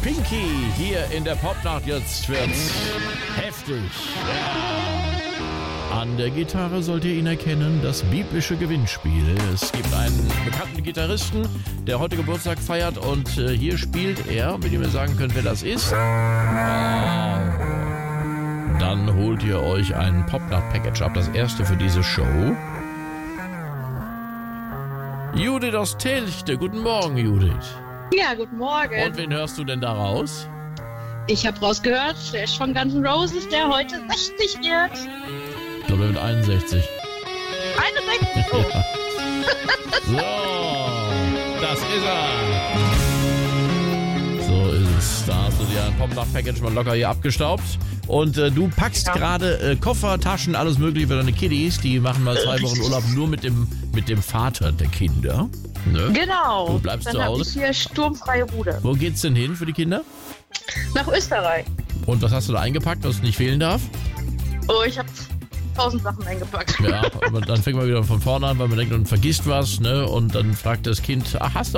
Pinky hier in der Popnacht. Jetzt wird's heftig. An der Gitarre sollt ihr ihn erkennen, das biblische Gewinnspiel. Es gibt einen bekannten Gitarristen, der heute Geburtstag feiert und hier spielt er, mit dem ihr sagen könnt, wer das ist. Dann holt ihr euch ein Popnacht-Package ab, das erste für diese Show. Judith aus Telchte. Guten Morgen, Judith. Ja, guten Morgen. Und wen hörst du denn da raus? Ich habe rausgehört, der ist von Guns N' Roses, der heute 60 wird. Ich glaube, er wird 61. 61? Oh. Ja. So, das ist er. So ist es. Da hast du dir ein Popnacht-Package mal locker hier abgestaubt. Und du packst gerade Koffer, Taschen, alles mögliche für deine Kiddies. Die machen mal 2 Wochen Urlaub nur mit dem Vater der Kinder. Ne? Genau. Du bleibst dann zu Hause. Dann habe ich hier sturmfreie Bude. Wo geht's denn hin für die Kinder? Nach Österreich. Und was hast du da eingepackt, was nicht fehlen darf? Oh, ich habe 1000 Sachen eingepackt. Ja, aber dann fängt man wieder von vorne an, weil man denkt, man vergisst was, ne? Und dann fragt das Kind, hast du